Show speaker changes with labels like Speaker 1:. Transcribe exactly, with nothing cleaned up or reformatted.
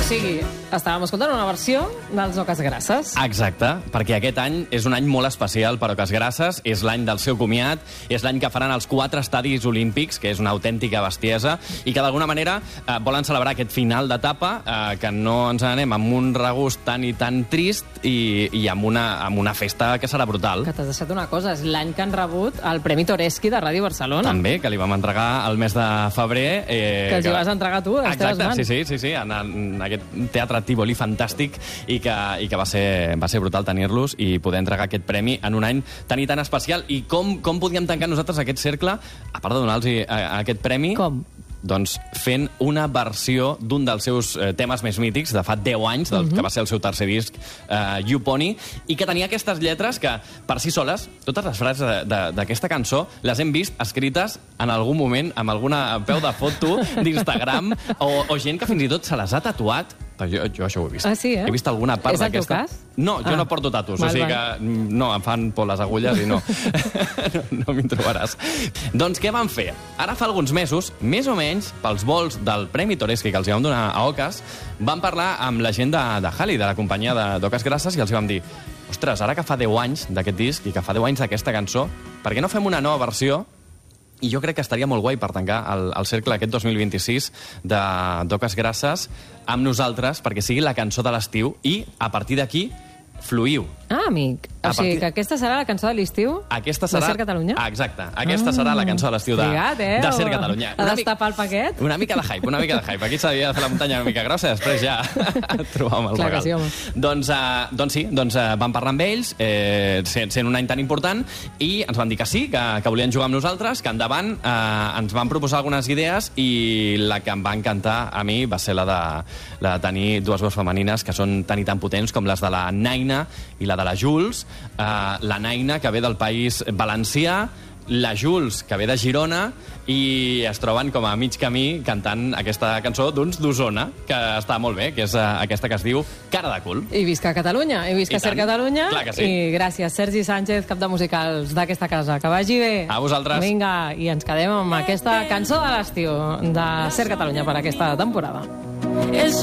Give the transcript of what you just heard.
Speaker 1: sigui, estàvem escoltant una versió dels Oques Grasses.
Speaker 2: Exacte, perquè aquest any és un any molt especial per Oques Grasses, és l'any del seu comiat, és l'any que faran els quatre estadis olímpics, que és una autèntica bestiesa, i que d'alguna manera eh, volen celebrar aquest final d'etapa, eh, que no ens anem amb un regust tan i tan trist i, i amb, una, amb una festa que serà brutal.
Speaker 1: Que t'has deixat una cosa, és l'any que han rebut el Premi Toreschi de Ràdio Barcelona.
Speaker 2: També, que li vam entregar el mes de febrer. Eh,
Speaker 1: que els hi vas entregar tu, a les teves mans.
Speaker 2: Sí, sí, sí, sí, en, en aquest teatre Tívoli fantàstic i que, i que va, ser, va ser brutal tenir-los i poder entregar aquest premi en un any tan i tan especial. I com, com podíem tancar nosaltres aquest cercle, a part de donar-los aquest premi?
Speaker 1: Com?
Speaker 2: Doncs fent una versió d'un dels seus eh, temes més mítics, de fa deu anys, del, uh-huh. que va ser el seu tercer disc, eh, You Pony, i que tenia aquestes lletres que, per si soles, totes les frases d'aquesta cançó les hem vist escrites en algun moment, amb alguna peu de foto d'Instagram, o, o gent que fins i tot se les ha tatuat. Jo, jo això ho he vist.
Speaker 1: Ah, sí, eh?
Speaker 2: He vist alguna part d'aquesta...
Speaker 1: És el teu cas?
Speaker 2: No, jo
Speaker 1: ah.
Speaker 2: no porto tatus,
Speaker 1: val,
Speaker 2: o sigui
Speaker 1: val.
Speaker 2: que no, em fan por les agulles i no. no no m'hi trobaràs. Doncs què van fer? Ara fa alguns mesos, més o menys, pels vols del Premi Toreschi que els vam donar a Oques, van parlar amb la gent de, de Halley, de la companyia d'Oques Grasses, i els vam dir: ostres, ara que fa deu anys d'aquest disc i que fa deu anys d'aquesta cançó, per què no fem una nova versió? I jo crec que estaria molt guai per tancar el, el cercle aquest dos mil vint-i-sis d'Oques Grasses amb nosaltres, perquè sigui la cançó de l'estiu, i a partir d'aquí fluïu.
Speaker 1: Ah, amic. O sigui, que aquesta serà la cançó de l'estiu
Speaker 2: Aquesta serà...
Speaker 1: de Ser Catalunya?
Speaker 2: Ah, exacte. Aquesta serà la cançó de l'estiu de,
Speaker 1: Frigat, eh?
Speaker 2: de Ser Catalunya.
Speaker 1: Ha destapar el paquet?
Speaker 2: Una mica de hype, una mica de hype. Aquí s'havia de fer la muntanya una mica grossa, després ja trobàvem el
Speaker 1: Clar
Speaker 2: regal.
Speaker 1: que sí, home.
Speaker 2: Doncs, uh, doncs sí, doncs, uh, vam parlar amb ells, eh, sent, sent un any tan important, i ens van dir que sí, que, que volien jugar amb nosaltres, que endavant eh, ens van proposar algunes idees, i la que em va encantar a mi va ser la de, la de tenir dues veus femenines que són tan i tan potents com les de la Naina i la de la Jules. Uh, la Naina, que ve del País Valencià, la Jules, que ve de Girona, i es troben com a mig camí cantant aquesta cançó d'uns d'Osona, que està molt bé, que és uh, aquesta que es diu Cara de cul.
Speaker 1: I visca Catalunya, i visca
Speaker 2: I
Speaker 1: Ser
Speaker 2: tant.
Speaker 1: Catalunya.
Speaker 2: Clar que sí.
Speaker 1: I gràcies, Sergi Sánchez, cap de musicals d'aquesta casa. Que vagi bé.
Speaker 2: A vosaltres.
Speaker 1: Vinga, i ens quedem amb aquesta cançó de l'estiu de Ser Catalunya per aquesta temporada.
Speaker 3: El